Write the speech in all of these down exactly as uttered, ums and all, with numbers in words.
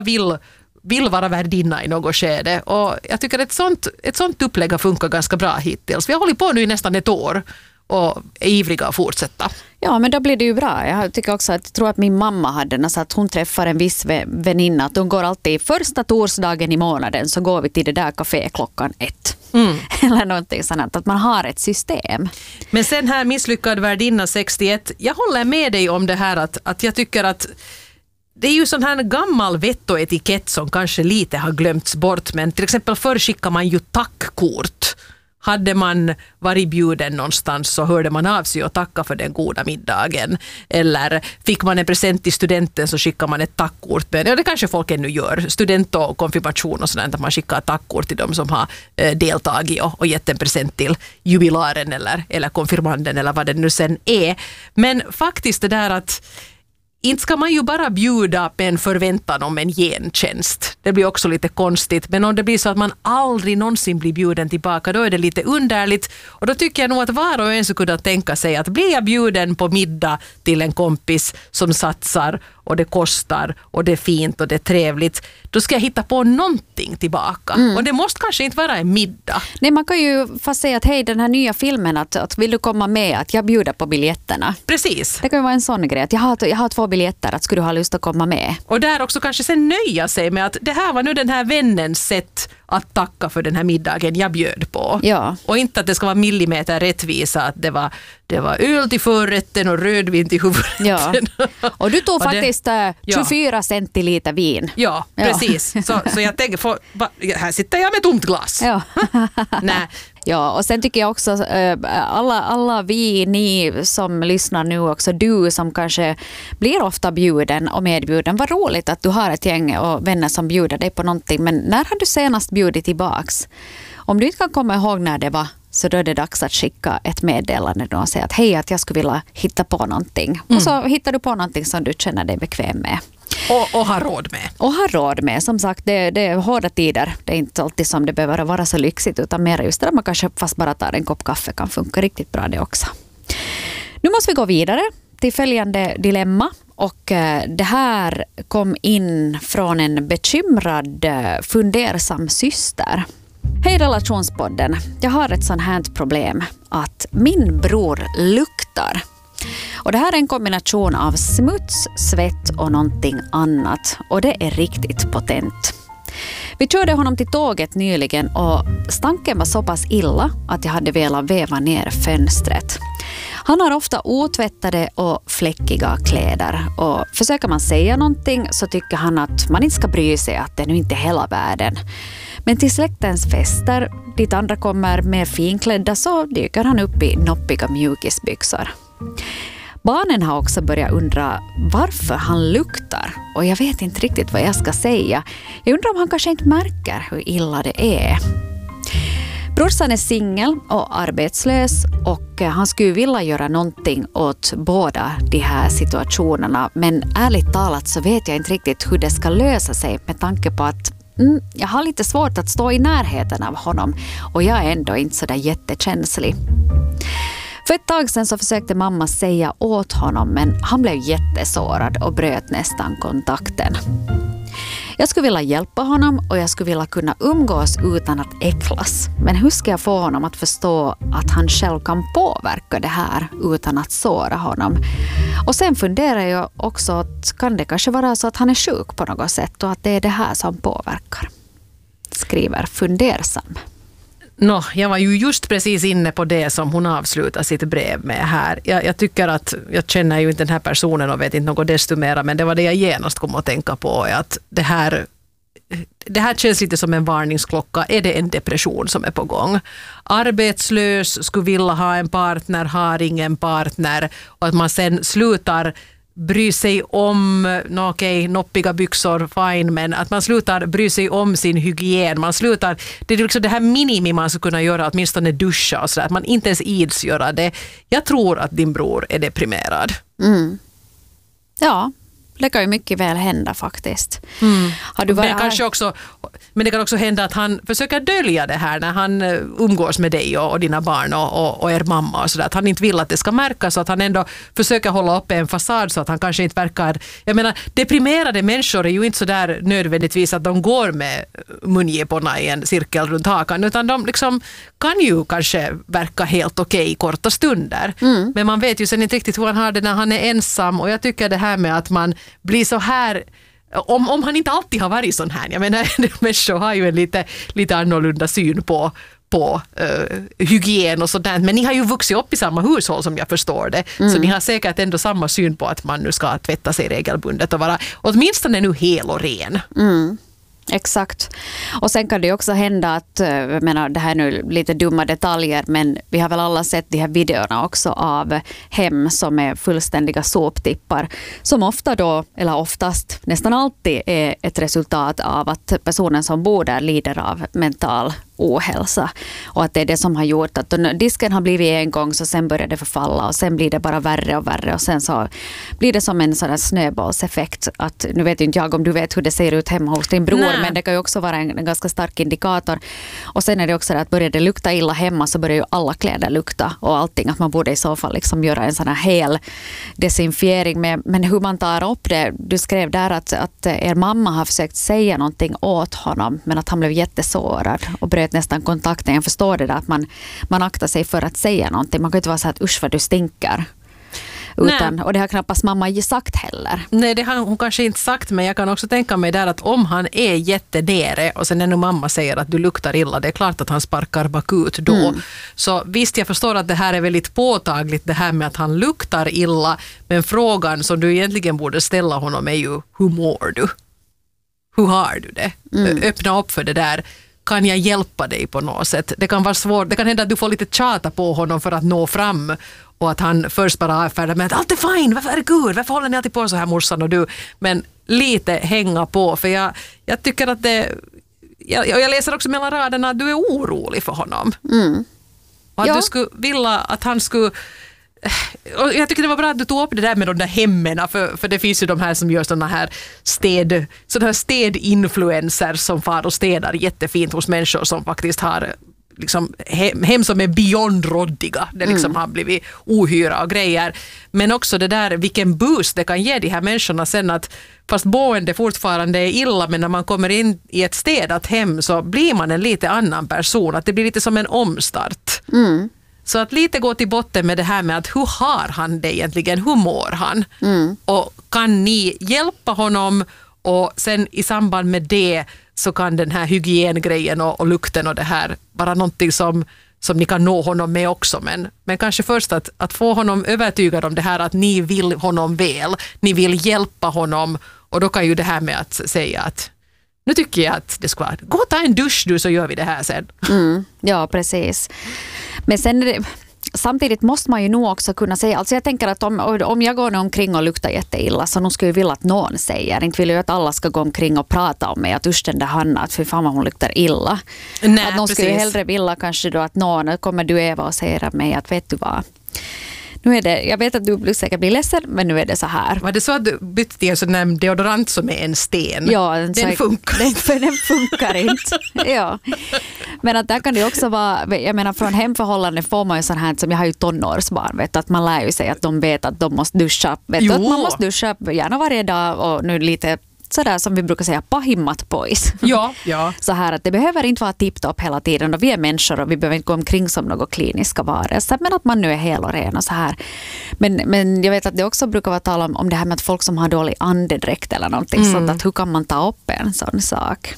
vill, vill vara värdinna i något skede. Och jag tycker att ett sånt, ett sånt upplägg har funkat ganska bra hittills. Vi har hållit på nu i nästan ett år och är ivriga att fortsätta. Ja, men då blir det ju bra. Jag tycker också att jag tror att min mamma hade något, så att hon träffar en viss väninna. Att de går alltid första torsdagen i månaden så går vi till det där café klockan ett. Mm. Eller någonting sånt. Att man har ett system. Men sen här misslyckad värdinna sextioett. Jag håller med dig om det här att, att jag tycker att det är ju sån här gammal vett och etikett som kanske lite har glömts bort. Men till exempel förr skickar man ju tackkort. Hade man varit bjuden någonstans så hörde man av sig och tacka för den goda middagen. Eller fick man en present till studenten så skickar man ett tackkort. Men ja, det kanske folk ännu gör. Student och konfirmation och sådant. Att man skickar tackkort till dem som har eh, deltagit och, och gett en present till jubilaren eller, eller konfirmanden eller vad det nu sen är. Men faktiskt det där att inte ska man ju bara bjuda med en förväntan om en gentjänst. Det blir också lite konstigt. Men om det blir så att man aldrig någonsin blir bjuden tillbaka, då är det lite underligt. Och då tycker jag nog att var och en så kunde tänka sig att blir jag bjuden på middag till en kompis som satsar och det kostar och det är fint och det är trevligt, då ska jag hitta på någonting tillbaka. Mm. Och det måste kanske inte vara en middag. Nej, man kan ju fast säga att hej, den här nya filmen, att, att vill du komma med, att jag bjuder på biljetterna. Precis. Det kan ju vara en sån grej, att jag har, jag har två biljetter, att skulle du ha lust att komma med. Och där också kanske sen nöja sig med att det här var nu den här vännens sätt att tacka för den här middagen jag bjöd på. Ja. Och inte att det ska vara millimeter rättvisa, att det var, det var öl till förrätten och rödvin till huvudrätten. Ja. Och du tog och faktiskt det, tjugofyra ja. centiliter vin. Ja, ja. Precis. Så, så jag tänker, för, här sitter jag med tomt glas. Ja. Nej. Ja, och sen tycker jag också alla, alla vi, ni som lyssnar nu också, du som kanske blir ofta bjuden och medbjuden, vad roligt att du har ett gäng och vänner som bjuder dig på någonting, men när har du senast bjudit tillbaks? Om du inte kan komma ihåg när det var, så då är det dags att skicka ett meddelande och säga att hej, att jag skulle vilja hitta på någonting. Mm. Och så hittar du på någonting som du känner dig bekväm med. Och, och ha råd med. Och ha råd med. Som sagt, det, det är hårda tider. Det är inte alltid som det behöver vara så lyxigt, utan mer just det att man kanske fast bara tar en kopp kaffe kan funka riktigt bra det också. Nu måste vi gå vidare till följande dilemma. Och det här kom in från en bekymrad, fundersam syster. Hej relationspodden. Jag har ett sånt här problem att min bror luktar. Och det här är en kombination av smuts, svett och någonting annat. Och det är riktigt potent. Vi körde honom till tåget nyligen och stanken var så pass illa att jag hade velat väva ner fönstret. Han har ofta otvättade och fläckiga kläder och försöker man säga någonting så tycker han att man inte ska bry sig, att det nu inte är hela världen. Men till släktens fester, dit andra kommer mer finklädda, så dyker han upp i noppiga mjukisbyxor. Barnen har också börjat undra varför han luktar och jag vet inte riktigt vad jag ska säga. Jag undrar om han kanske inte märker hur illa det är. Brorsan är singel och arbetslös och han skulle vilja göra någonting åt båda de här situationerna, men ärligt talat så vet jag inte riktigt hur det ska lösa sig med tanke på att mm, jag har lite svårt att stå i närheten av honom och jag är ändå inte så där jättekänslig. För ett tag sedan så försökte mamma säga åt honom, men han blev jättesårad och bröt nästan kontakten. Jag skulle vilja hjälpa honom och jag skulle vilja kunna umgås utan att äcklas. Men hur ska jag få honom att förstå att han själv kan påverka det här utan att såra honom? Och sen funderar jag också att kan det kanske vara så att han är sjuk på något sätt och att det är det här som påverkar. Skriver fundersam. No, jag var ju just precis inne på det som hon avslutar sitt brev med här. Jag, jag tycker att, jag känner ju inte den här personen och vet inte något desto mera, men det var det jag genast kom att tänka på, att det här, det här känns lite som en varningsklocka. Är det en depression som är på gång? Arbetslös, skulle vilja ha en partner, har ingen partner, och att man sen slutar bry sig om, no, okej, noppiga byxor, fine, men att man slutar bry sig om sin hygien. Man slutar, det är liksom det här minimi man ska kunna göra, åtminstone duscha och sådär, att man inte ens ids göra det. Jag tror att din bror är deprimerad. Mm. Ja, det kan ju mycket väl hända faktiskt. Mm. Har du varit, men, kanske också, men det kan också hända att han försöker dölja det här när han umgås med dig och, och dina barn och, och, och er mamma och sådär. Att han inte vill att det ska märkas och att han ändå försöker hålla uppe en fasad så att han kanske inte verkar... Jag menar, deprimerade människor är ju inte så där nödvändigtvis att de går med mungiporna i en cirkel runt hakan, utan de liksom kan ju kanske verka helt okej okay i korta stunder. Mm. Men man vet ju sen inte riktigt hur han har det när han är ensam, och jag tycker det här med att man blir så här, om, om han inte alltid har varit sån här, jag menar människor har ju en lite, lite annorlunda syn på på uh, hygien och sådär, men ni har ju vuxit upp i samma hushåll som jag förstår det, mm. så ni har säkert ändå samma syn på att man nu ska tvätta sig regelbundet och vara åtminstone nu hel och ren. Mm. Exakt. Och sen kan det också hända att, jag menar, det här är nu lite dumma detaljer, men vi har väl alla sett de här videorna också av hem som är fullständiga soptippar, som ofta då, eller oftast, nästan alltid är ett resultat av att personen som bor där lider av mental ohälsa, och att det är det som har gjort att disken har blivit en gång, så sen börjar det förfalla och sen blir det bara värre och värre, och sen så blir det som en sån här snöbollseffekt. Att, nu vet inte jag om du vet hur det ser ut hemma hos din bror, Nej. men det kan ju också vara en, en ganska stark indikator. Och sen är det också det att börjar det lukta illa hemma, så börjar ju alla kläder lukta och allting, att man borde i så fall liksom göra en sån här hel desinfiering med, men hur man tar upp det. Du skrev där att, att er mamma har försökt säga någonting åt honom, men att han blev jättesårad och bröt nästan kontakten. Jag förstår det där att man, man aktar sig för att säga någonting. Man kan inte vara så att usch vad du stinker. Utan, och det har knappast mamma sagt heller. Nej, det har hon kanske inte sagt, men jag kan också tänka mig där att om han är jättenere och sen när mamma säger att du luktar illa, det är klart att han sparkar bakut då. Mm. Så visst, jag förstår att det här är väldigt påtagligt, det här med att han luktar illa, men frågan som du egentligen borde ställa honom är ju, hur mår du? Hur har du det? Mm. Öppna upp för det där. Kan jag hjälpa dig på något sätt? Det kan vara svårt. Det kan hända att du får lite tjata på honom för att nå fram, och att han först bara avfärdar med att allt är fine, varför är det gud? Varför håller ni alltid på så här, morsan och du? Men lite hänga på, för jag, jag tycker att det... Jag, jag läser också mellan raderna att du är orolig för honom. Mm. Och att ja. du skulle vilja att han skulle... Och jag tycker det var bra att du tog upp det där med de där hemmen, för, för det finns ju de här som gör sådana här städ, sådana här städinfluencer som far och städar jättefint hos människor som faktiskt har liksom hem, hem som är beyond råddiga. Det liksom mm. har blivit ohyra och grejer. Men också det där, vilken boost det kan ge de här människorna sen, att fast boende fortfarande är illa, men när man kommer in i ett städat hem så blir man en lite annan person. Att det blir lite som en omstart. Mm. Så att lite gå till botten med det här med att hur har han det egentligen? Hur mår han? Mm. Och kan ni hjälpa honom? Och sen i samband med det så kan den här hygiengrejen och, och lukten och det här vara någonting som, som ni kan nå honom med också. Men, men kanske först att, att få honom övertygad om det här, att ni vill honom väl. Ni vill hjälpa honom. Och då kan ju det här med att säga att nu tycker jag att det ska vara, gå och ta en dusch du, så gör vi det här sen. Mm, ja, precis. Men sen är det, samtidigt måste man ju nog också kunna säga, alltså jag tänker att om, om jag går omkring och luktar jätteilla, så nog skulle jag vilja att någon säger, inte vill jag att alla ska gå omkring och prata om mig, att usch den där Hanna, att för fan vad hon luktar illa. Nej, att någon precis. Skulle hellre vilja kanske då att någon, kommer du Eva och säger mig att vet du vad, nu är det, jag vet att du säkert blir ledsen, men nu är det så här. Var det så att du bytte till en sån där deodorant som är en sten? Ja, den, den funkar. Den, för den funkar inte. Ja. Men att där kan det också vara, jag menar från hemförhållanden får man ju sån här, som jag har ju tonårsbarn, vet, att man lär ju sig att de vet att de måste duscha. Vet du, att man måste duscha gärna varje dag, och nu lite sådär som vi brukar säga, pahimmat pois. Ja, ja. Så här att det behöver inte vara tipptopp hela tiden, och vi är människor och vi behöver inte gå omkring som några kliniska varelser, men att man nu är hel och ren och så här. Men, men jag vet att det också brukar vara tal om, om det här med att folk som har dålig andedräkt eller någonting mm. sånt, att hur kan man ta upp en sån sak?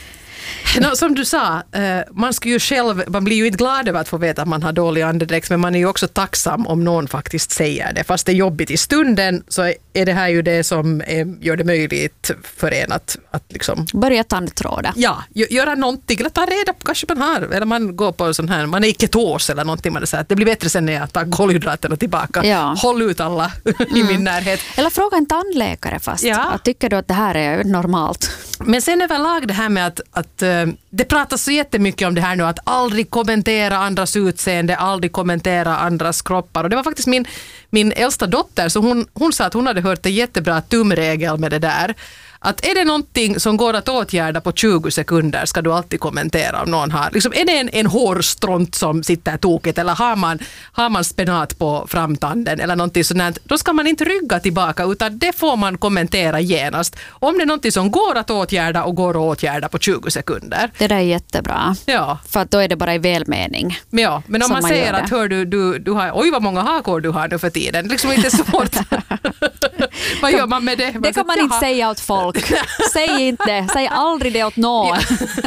No, som du sa, man, ska ju själv, man blir ju inte glad över att få veta att man har dålig andedräkt, men man är ju också tacksam om någon faktiskt säger det. Fast det är jobbigt i stunden, så är det här ju det som är, gör det möjligt för en att, att liksom... börja tandtråda. Ja, göra någonting, eller ta reda på, kanske man har, eller man går på sån här, man är i ketos eller någonting, man säger att det blir bättre sen när jag tar kolhydraterna tillbaka. Ja. Håll ut alla mm. i min närhet. Eller fråga en tandläkare fast. Ja. Tycker du att det här är normalt? Men sen överlag det här med att, att det pratas så jättemycket om det här nu, att aldrig kommentera andras utseende, aldrig kommentera andras kroppar. Och det var faktiskt min, min äldsta dotter, så hon, hon sa att hon hade hört en jättebra tumregel med det där. Att är det någonting som går att åtgärda på tjugo sekunder ska du alltid kommentera om någon har. Liksom, är det en, en hårstront som sitter tokigt eller har man, har man spenat på framtanden eller någonting sådant, då ska man inte rygga tillbaka utan det får man kommentera genast. Om det är någonting som går att åtgärda och går att åtgärda på tjugo sekunder. Det där är jättebra. Ja. För att då är det bara i välmening. Ja, men om man, man säger att hör du, du, du har, oj vad många hakor du har nu för tiden. Liksom inte svårt. Vad gör man med det? Man det kan man inte jaha. säga åt folk. Säg inte, säg aldrig det åt någon.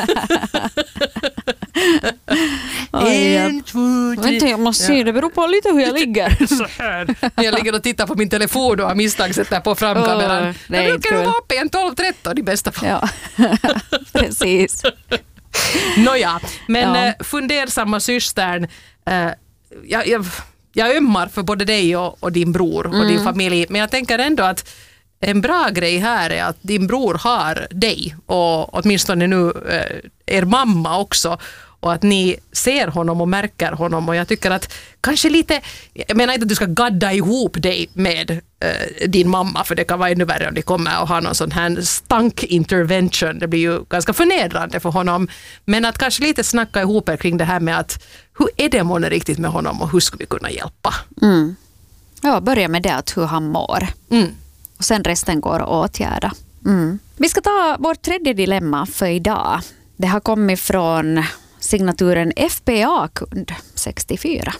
En, två, tre. Vänta, jag måste se, det beror på lite hur jag ligger. Så här. Jag ligger och tittar på min telefon och har misstag sätter på framkameran. Oh, det jag brukar vara uppe i en tolv tretton i bästa fall. Ja, precis. Nåja, men ja. fundersamma systern, äh, jag, jag, jag ömmar för både dig och, och din bror och mm. din familj, men jag tänker ändå att en bra grej här är att din bror har dig och åtminstone nu eh, er mamma också och att ni ser honom och märker honom och jag tycker att kanske lite, jag menar inte att du ska gadda ihop dig med eh, din mamma för det kan vara ännu värre om det kommer att ha någon sån här stank intervention, det blir ju ganska förnedrande för honom, men att kanske lite snacka ihop er kring det här med att hur är det månne riktigt med honom och hur ska vi kunna hjälpa? Mm. Ja, börja med det att hur han mår. Mm. Och sen resten går att åtgärda. Mm. Vi ska ta vårt tredje dilemma för idag. Det har kommit från signaturen F P A-kund sextiofyra.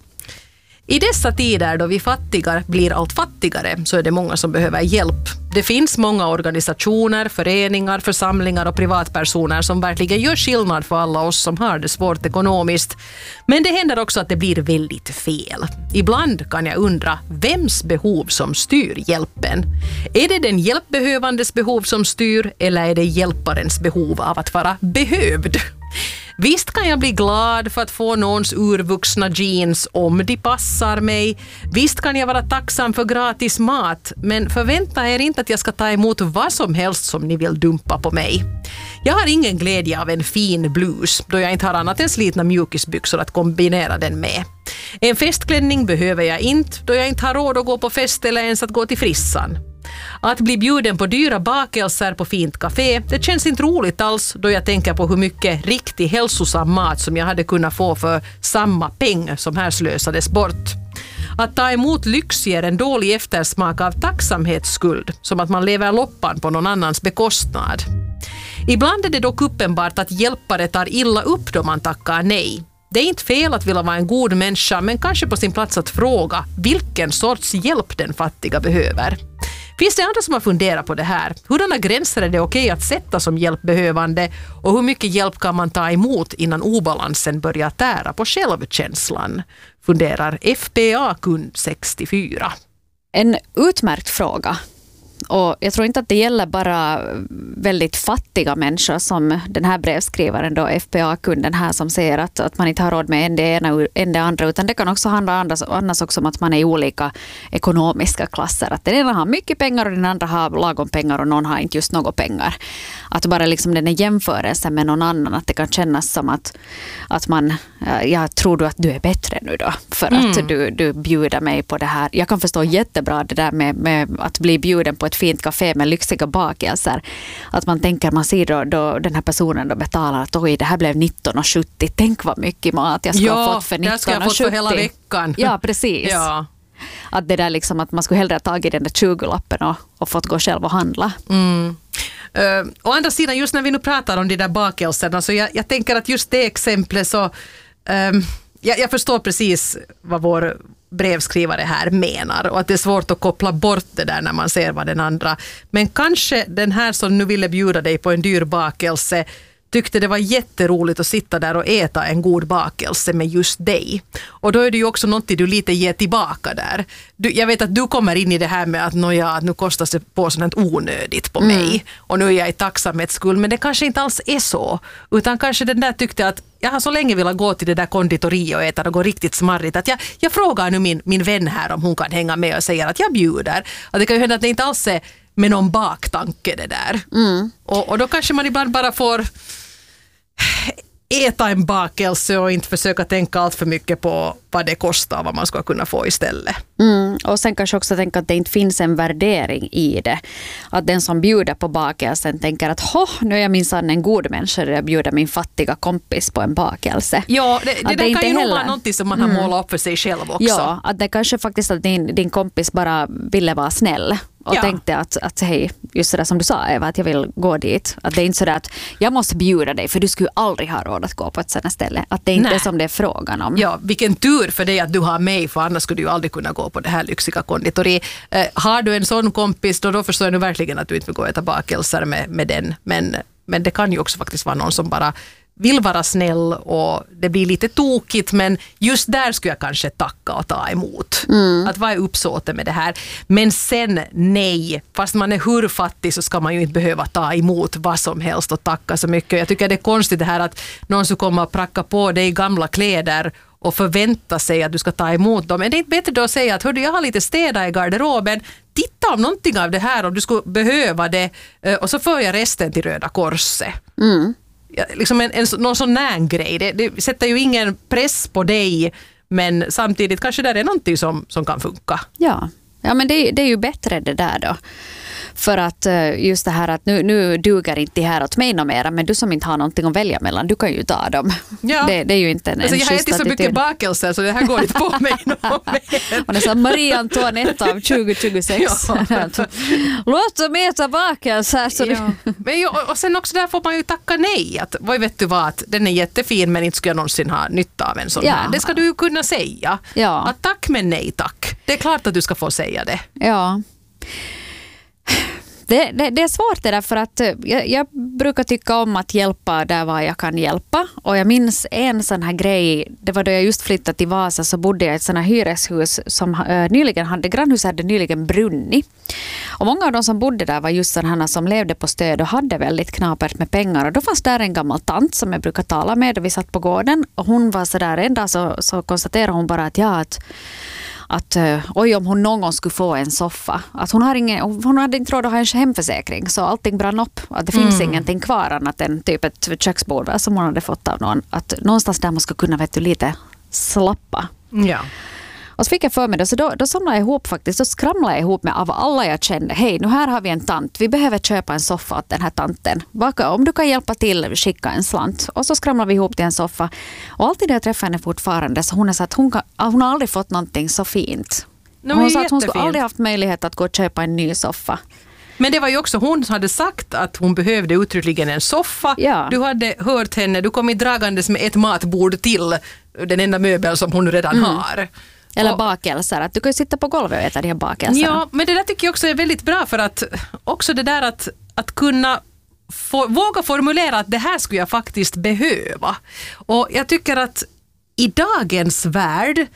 I dessa tider då vi fattiga blir allt fattigare så är det många som behöver hjälp. Det finns många organisationer, föreningar, församlingar och privatpersoner som verkligen gör skillnad för alla oss som har det svårt ekonomiskt. Men det händer också att det blir väldigt fel. Ibland kan jag undra vems behov som styr hjälpen. Är det den hjälpbehövandes behov som styr eller är det hjälparens behov av att vara behövd? Visst kan jag bli glad för att få någons urvuxna jeans om de passar mig. Visst kan jag vara tacksam för gratis mat, men förvänta er inte att jag ska ta emot vad som helst som ni vill dumpa på mig. Jag har ingen glädje av en fin blus då jag inte har annat än slitna mjukisbyxor att kombinera den med. En festklänning behöver jag inte då jag inte har råd att gå på fest eller ens att gå till frissan. Att bli bjuden på dyra bakelser på fint café, det känns inte roligt alls då jag tänker på hur mycket riktig hälsosam mat som jag hade kunnat få för samma peng som här slösades bort. Att ta emot lyx ger en dålig eftersmak av tacksamhetsskuld, som att man lever loppan på någon annans bekostnad. Ibland är det dock uppenbart att hjälpare tar illa upp då man tackar nej. Det är inte fel att vilja vara en god människa, men kanske på sin plats att fråga vilken sorts hjälp den fattiga behöver. Finns det andra som har funderat på det här? Hurdana gränser är det okej att sätta som hjälpbehövande och hur mycket hjälp kan man ta emot innan obalansen börjar tära på självkänslan? Funderar F P A-kund sextiofyra. En utmärkt fråga. Och jag tror inte att det gäller bara väldigt fattiga människor som den här brevskrivaren då, F P A-kunden här som säger att, att man inte har råd med en det ena än det andra, utan det kan också handla annars, annars också om att man är i olika ekonomiska klasser. Att den ena har mycket pengar och den andra har lagom pengar och någon har inte just några pengar. Att bara liksom den är jämförelsen med någon annan, att det kan kännas som att, att man, jag tror du att du är bättre nu då för mm. att du, du bjuder mig på det här. Jag kan förstå jättebra det där med, med att bli bjuden på ett fint café med lyxiga bakelser. Att man tänker, man ser då, då den här personen då betalar att oj, det här blev nitton sjuttio. Tänk vad mycket mat jag ska ja, ha fått för nitton sjuttio. Ja, det ska jag fått för hela veckan. Ja, precis. Ja. Att det där liksom att man skulle hellre ha tagit den där tjugo-lappen och, och fått gå själv och handla. Mm. Uh, å andra sidan, just när vi nu pratar om de där bakelserna, så jag, jag tänker att just det exemplet så um, jag, jag förstår precis vad vår brevskrivare här menar och att det är svårt att koppla bort det där när man ser vad den andra, men kanske den här som nu ville bjuda dig på en dyr bakelse tyckte det var jätteroligt att sitta där och äta en god bakelse med just dig. Och då är det ju också någonting du lite ger tillbaka där. Du, jag vet att du kommer in i det här med att, nåja, att nu kostar det på sådant onödigt på mig. Mm. Och nu är jag i tacksamhetsskull, men det kanske inte alls är så. Utan kanske den där tyckte att jag har så länge velat gå till det där konditori och äta och gå riktigt smarrigt. Att jag, jag frågar nu min, min vän här om hon kan hänga med och säga att jag bjuder. Att det kan ju hända att det inte alls är med någon baktanke det där. Mm. Och, och då kanske man ibland bara får äta en bakelse och inte försöka tänka allt för mycket på vad det kostar och vad man ska kunna få istället. Mm, och sen kanske också tänka att det inte finns en värdering i det. Att den som bjuder på bakelsen tänker att Hå, nu är jag minsann en god människa där jag bjuder min fattiga kompis på en bakelse. Ja, det, det, det det kan ju heller vara något som man har mm. målat upp för sig själv också. Ja, att det kanske faktiskt att din, din kompis bara ville vara snäll. Och ja. tänkte att, att hej, just sådär som du sa Eva, att jag vill gå dit. Att det är inte sådär att jag måste bjuda dig för du skulle aldrig ha råd att gå på ett sådant ställe. Att det är inte Nej. det som det är frågan om. Ja, vilken tur för dig att du har mig, för annars skulle du ju aldrig kunna gå på det här lyxiga konditori. Eh, har du en sån kompis då, då förstår jag nu verkligen att du inte vill gå och äta bakelser med, med den. Men, men det kan ju också faktiskt vara någon som bara vill vara snäll och det blir lite tokigt, men just där skulle jag kanske tacka och ta emot. Mm. Att vad är uppsåtet med det här? Men sen nej, fast man är hur fattig så ska man ju inte behöva ta emot vad som helst och tacka så mycket. Jag tycker det är konstigt det här att någon som kommer att pracka på dig gamla kläder och förvänta sig att du ska ta emot dem. Men det är inte bättre då att säga att hördu, jag har lite städa i garderoben, titta om någonting av det här om du skulle behöva det och så för jag resten till Röda Korset. Mm. Ja, liksom en, en, någon sån här grej. Det, det sätter ju ingen press på dig, men samtidigt kanske det är någonting som, som kan funka. Ja, ja men det, det är ju bättre det där då. För att just det här att nu, nu duger inte det här åt mig något mera, men du som inte har någonting att välja mellan, du kan ju ta dem. Ja. Det, det är ju inte en, alltså, en jag har ätit så mycket bakelser så det här går inte på mig något mer. Och det är så Marie Antoinette av tjugo tjugosex. Ja. Låt dem äta bakelser. Så ja. Men ju, och sen också där får man ju tacka nej. Att, vad vet du vad, att den är jättefin men inte skulle jag någonsin ha nytta av en sån ja. här. Det ska du ju kunna säga. Ja. Att tack men nej tack. Det är klart att du ska få säga det. Ja. Det, det, det är svårt det där för att jag, jag brukar tycka om att hjälpa där var jag kan hjälpa. Och jag minns en sån här grej, det var då jag just flyttade till Vasa så bodde jag i ett sån här hyreshus som uh, nyligen hade, grannhuset hade nyligen brunnit. Och många av de som bodde där var just sådana som levde på stöd och hade väldigt knapert med pengar. Och då fanns där en gammal tant som jag brukar tala med och vi satt på gården. Och hon var sådär, en dag så, så konstaterade hon bara att ja, att att oj om hon någon gång skulle få en soffa. Att hon, har ingen, hon hade inte råd att ha en hemförsäkring så allting brann upp. Att det finns mm. ingenting kvar annat än typ ett köksbord som hon hade fått av någon. Att någonstans där man ska kunna vet du, lite slappa. Ja. Och så fick jag för mig det, så då, då samlade jag ihop faktiskt, då skramlade jag ihop med av alla jag kände. Hej, nu här har vi en tant, vi behöver köpa en soffa åt den här tanten. Om du kan hjälpa till, skicka en slant. Och så skramlade vi ihop till en soffa. Och alltid när jag träffar henne fortfarande så hon har sagt att hon, kan, hon har aldrig fått någonting så fint. No, hon sa att hon skulle aldrig haft möjlighet att gå och köpa en ny soffa. Men det var ju också hon som hade sagt att hon behövde uttryckligen en soffa. Ja. Du hade hört henne, du kom i dragandes med ett matbord till den enda möbel som hon redan mm. har. Eller bakelser, att du kan ju sitta på golvet och äta de här bakelserna. Ja, men det där tycker jag också är väldigt bra för att också det där att, att kunna få, våga formulera att det här skulle jag faktiskt behöva. Och jag tycker att i dagens värld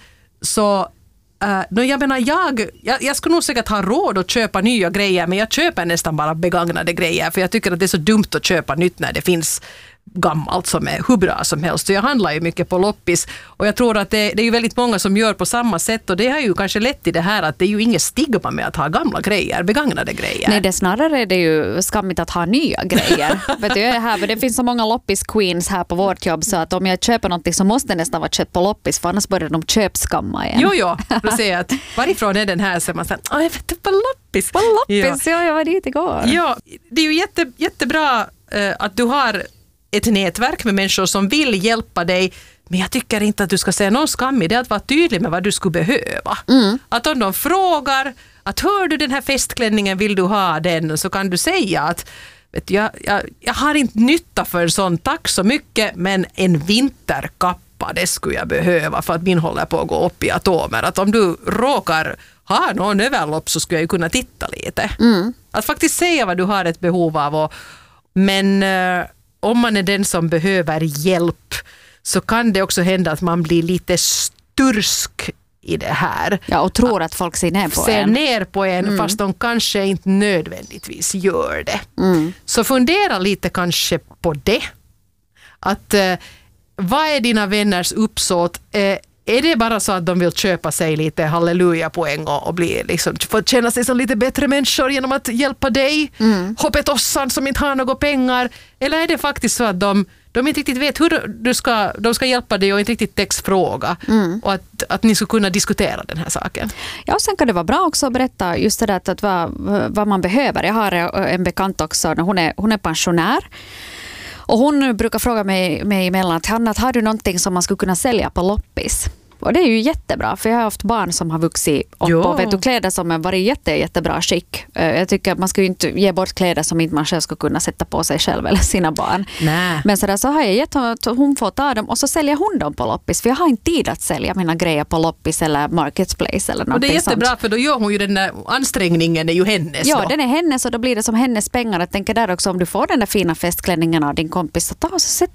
så Uh, jag menar, jag, jag, jag skulle nog säkert ha råd att köpa nya grejer, men jag köper nästan bara begagnade grejer för jag tycker att det är så dumt att köpa nytt när det finns gammalt som är hur bra som helst. Så jag handlar ju mycket på loppis och jag tror att det, det är ju väldigt många som gör på samma sätt och det har ju kanske lett till det här att det är ju inget stigma med att ha gamla grejer, begagnade grejer. Nej, det snarare är det ju skammigt att ha nya grejer. Vet du, jag är här, för det finns så många loppis-queens här på vårt jobb så att om jag köper något så måste det nästan vara köpt på loppis för annars börjar de köpskamma igen. Jo, jo. Du ser att varifrån är den här så man säger, jag vet inte, på loppis. På loppis, ja, ja jag var dit igår. Ja, det är ju jätte, jättebra uh, att du har ett nätverk med människor som vill hjälpa dig, men jag tycker inte att du ska säga någon skam i det att vara tydlig med vad du skulle behöva. Mm. Att om de frågar att hör du den här festklänningen, vill du ha den, så kan du säga att vet du, jag, jag, jag har inte nytta för en sån, tack så mycket, men en vinterkappa det skulle jag behöva för att min håller på att gå upp i atomer. Att om du råkar ha någon överlopp så skulle jag ju kunna titta lite. Mm. Att faktiskt säga vad du har ett behov av och, men om man är den som behöver hjälp så kan det också hända att man blir lite stursk i det här. Ja, och tror att folk ser ner på ser en. ner på en mm. fast de kanske inte nödvändigtvis gör det. Mm. Så fundera lite kanske på det. Att eh, vad är dina vänners uppsåt? Eh, är det bara så att de vill köpa sig lite halleluja-poäng och, och bli, liksom, få känna sig som lite bättre människor genom att hjälpa dig, mm. hoppetossan som inte har några pengar? Eller är det faktiskt så att de, de inte riktigt vet hur du ska, de ska hjälpa dig och inte riktigt täcks fråga mm. och att, att ni ska kunna diskutera den här saken? Ja, och sen kan det vara bra också att berätta just det där att vad, vad man behöver. Jag har en bekant också, hon är, hon är pensionär. Och hon brukar fråga mig, mig emellan att Hanna, har du någonting som man skulle kunna sälja på loppis? Och det är ju jättebra, för jag har haft barn som har vuxit upp jo. och vet du, kläder som har varit jätte, jättebra skick. Jag tycker att man ska ju inte ge bort kläder som inte man själv ska kunna sätta på sig själv eller sina barn. Nä. Men så, där, så har jag gett hon, hon får ta dem och så säljer hon dem på loppis. För jag har inte tid att sälja mina grejer på loppis eller marketplace eller någonting sånt. Och det är jättebra sånt. För då gör hon ju den där ansträngningen är ju hennes. Ja, då. Den är hennes och då blir det som hennes pengar. Jag tänker där också om du får den där fina festklänningen av din kompis så ta och så sätt